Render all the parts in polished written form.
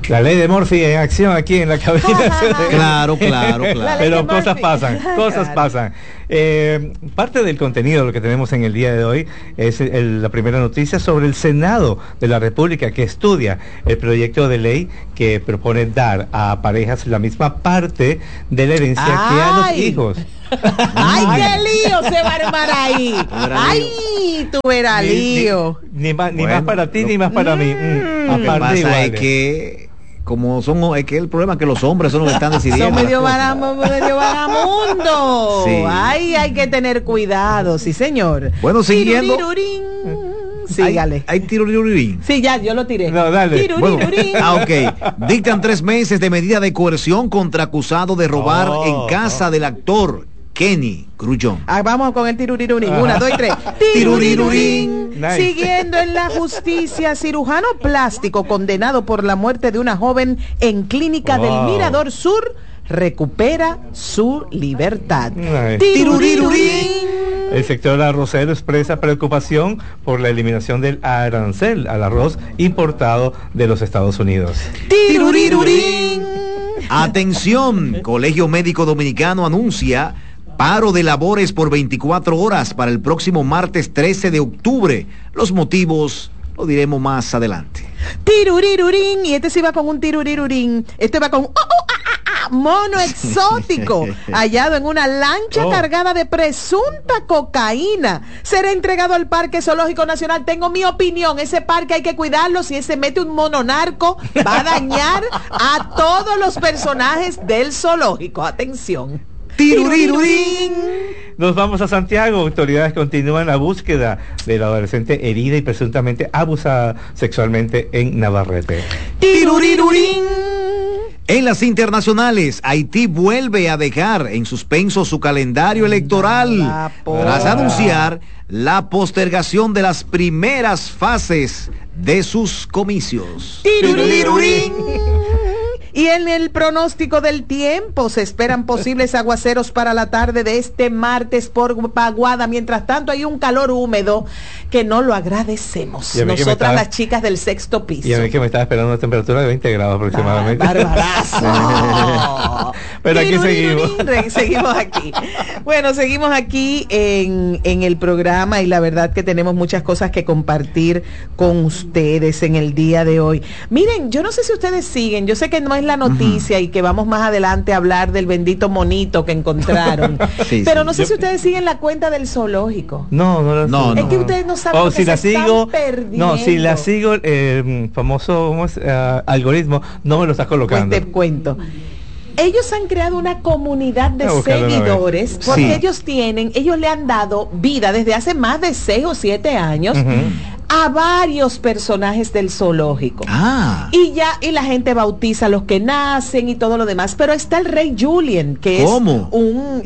La ley de Murphy en acción aquí en la cabina. Claro. Pero cosas pasan. Parte del contenido de lo que tenemos en el día de hoy es la primera noticia sobre el Senado de la República, que estudia el proyecto de ley que propone dar a parejas la misma parte de la herencia que a los hijos. ¡Ay, qué lío se va a armar ahí! ¡Ay, tú verás lío! Ni más para ti, ni más para mí. Lo que pasa es que es que el problema es que los hombres son los que están decidiendo. Son medio vagamundos. Sí. Ay, hay que tener cuidado, sí señor. Bueno, siguiendo. Sígale. ¿Hay tirurirurín? Sí, ya, yo lo tiré. No, dale. Bueno, ok. Dictan 3 meses de medida de coerción contra acusado de robar en casa del actor Kenny Grullón. Vamos con el tirurirurín. 1, 2 y 3. Tirurirurín. Nice. Siguiendo en la justicia, cirujano plástico condenado por la muerte de una joven en clínica del Mirador Sur recupera su libertad. Nice. Tirurirurín. El sector arrocero expresa preocupación por la eliminación del arancel al arroz importado de los Estados Unidos. Tirurirurín. Atención, Colegio Médico Dominicano anuncia paro de labores por 24 horas para el próximo martes 13 de octubre. Los motivos lo diremos más adelante. Tirurirurín. Y este sí va con un tirurirurín. Este va con mono exótico hallado en una lancha cargada de presunta cocaína. Será entregado al Parque Zoológico Nacional. Tengo mi opinión, ese parque hay que cuidarlo. Si se mete un mono narco va a dañar a todos los personajes del zoológico. Atención. Tirurirurín. Nos vamos a Santiago. Autoridades continúan la búsqueda de la adolescente herida y presuntamente abusada sexualmente en Navarrete. Tirurirurín. En las internacionales, Haití vuelve a dejar en suspenso su calendario electoral tras anunciar la postergación de las primeras fases de sus comicios. Tirurirurín. Y en el pronóstico del tiempo se esperan posibles aguaceros para la tarde de este martes por Paguada. Mientras tanto hay un calor húmedo que no lo agradecemos. Nosotras las chicas del 6º piso. Y a mí que me estaba esperando una temperatura de 20 grados aproximadamente. ¡Barbarazo! Pero aquí seguimos. Seguimos aquí. Bueno, seguimos aquí en el programa y la verdad que tenemos muchas cosas que compartir con ustedes en el día de hoy. Miren, yo no sé si ustedes siguen, yo sé que no es la noticia y que vamos más adelante a hablar del bendito monito que encontraron. Pero no sé si ustedes siguen la cuenta del zoológico. No. Es que ustedes no saben lo que si la se sigo, están perdiendo. No, si la sigo, famoso algoritmo no me lo está colocando. Pues te cuento. Ellos han creado una comunidad de seguidores porque ellos le han dado vida desde hace más de 6 o 7 años a varios personajes del zoológico. Y la gente bautiza a los que nacen y todo lo demás, pero está el rey Julien, que es un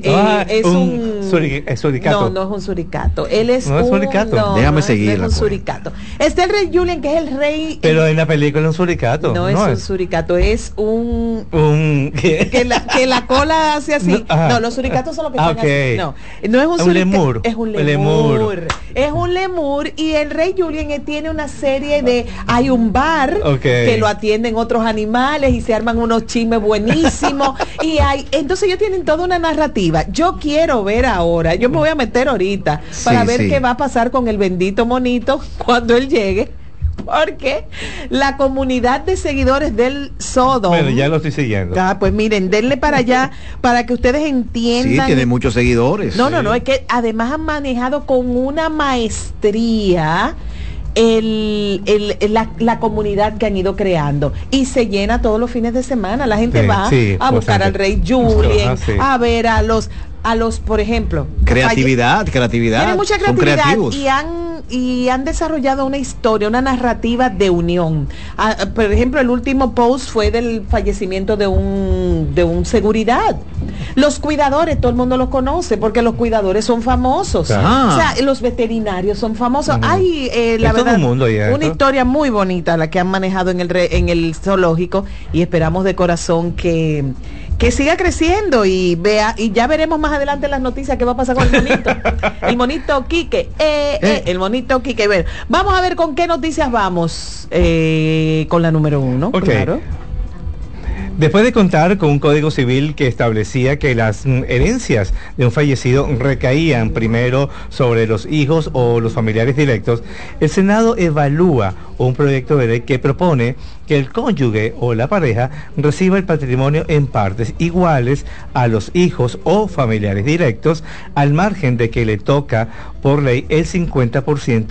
suricato. No es un suricato. Él es un suricato. Déjame seguir. No es un suricato. Está el rey Julien, que es el rey. Pero en la película es un suricato. No es un suricato, es que la cola hace así. No, los suricatos son los que están así. No es un suricato. Lemur. Es un lemur. Es un lemur y el rey Julien tiene una serie de... Hay un bar que lo atienden otros animales y se arman unos chismes buenísimos. Entonces ellos tienen toda una narrativa. Yo quiero ver ahora, yo me voy a meter ahorita para ver qué va a pasar con el bendito monito cuando él llegue. Porque la comunidad de seguidores del Sodom... Bueno, ya lo estoy siguiendo. Pues miren, denle para allá para que ustedes entiendan. Sí, tiene muchos seguidores. No, es que además han manejado con una maestría la comunidad que han ido creando y se llena todos los fines de semana. La gente va a buscar al rey Julien, a ver a los, por ejemplo, creatividad. Tienen mucha creatividad y han desarrollado una historia, una narrativa de unión. Por ejemplo, el último post fue del fallecimiento de un seguridad. Los cuidadores, todo el mundo los conoce porque los cuidadores son famosos. O sea, los veterinarios son famosos. Hay la verdad una historia muy bonita la que han manejado en el zoológico y esperamos de corazón que siga creciendo y ya veremos más adelante en las noticias qué va a pasar con el monito Quique. El monito Quique. Vamos a ver con qué noticias vamos con la número 1. Claro. Después de contar con un código civil que establecía que las herencias de un fallecido recaían primero sobre los hijos o los familiares directos, el Senado evalúa un proyecto de ley que propone que el cónyuge o la pareja reciba el patrimonio en partes iguales a los hijos o familiares directos, al margen de que le toca por ley el 50%